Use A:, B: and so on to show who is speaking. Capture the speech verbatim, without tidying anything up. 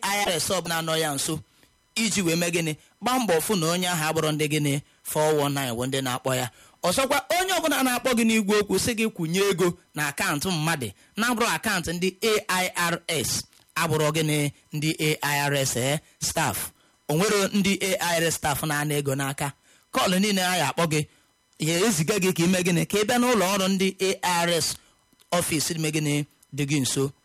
A: I R S ọbụla nọ ya nso iji wee mee gịnị gbaa mbọ fụ na onye ahụ abụrụ ndị gịnị four one nine bụ ndị na-akpọ ya. Ọzọkwa onye ọbụla na-akpọ gị n'igwe okwu sị gị kwụnye ego na akaụntụ mmadụ na-abụrụ akaụntụ ndị A I R S abụrụ gịnị ndị A I R S eh, staff. O nwere ndị A I R S staff na-ana ego n'aka. Kọlụ niile anyị akpọ gị ya eziga gị ka ime gịnị ka ị bịa n'ụlọ ọrụ ndị A I R S ọfịs ime gịnị dị gị nso